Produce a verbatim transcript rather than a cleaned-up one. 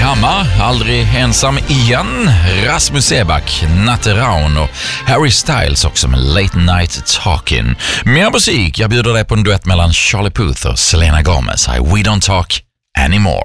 Hammar, aldrig ensam igen. Rasmus Seback, Natte Raun och Harry Styles också med Late Night Talking. Mer musik, jag bjuder dig på en duett mellan Charlie Puth och Selena Gomez. I We Don't Talk Anymore.